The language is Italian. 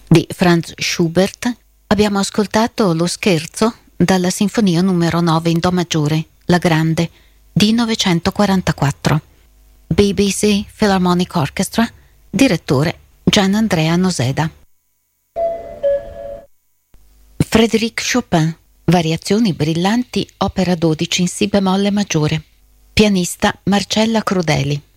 Di Franz Schubert abbiamo ascoltato lo scherzo dalla Sinfonia numero 9 in Do maggiore, la grande, di 944. BBC Philharmonic Orchestra, direttore Gian Andrea Noseda. Frédéric Chopin, Variazioni brillanti, opera 12 in Si bemolle maggiore. Pianista Marcella Crudeli.